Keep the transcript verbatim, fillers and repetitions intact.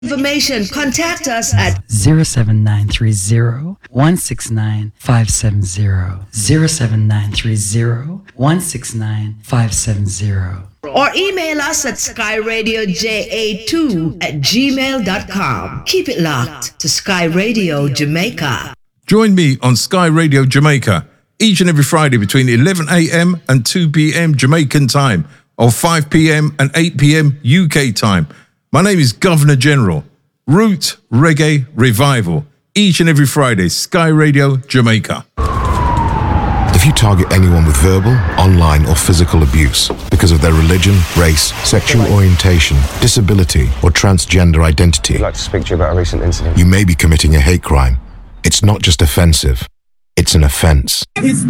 information, contact us at zero seven nine three zero one six nine five seven zero, zero seven nine three zero one six nine five seven zero, or email us at sky radio j a two at gmail dot com. Keep it locked to Sky Radio Jamaica. Join me on Sky Radio Jamaica each and every Friday between eleven a.m. and two p.m. Jamaican time, or five p.m. and eight p.m. U K time. My name is Governor General. Root Reggae Revival, each and every Friday, Sky Radio Jamaica. If you target anyone with verbal, online or physical abuse because of their religion, race, sexual orientation, disability or transgender identity, I'd like to speak to you about a recent incident. You may be committing a hate crime. It's not just offensive, it's an offense. It's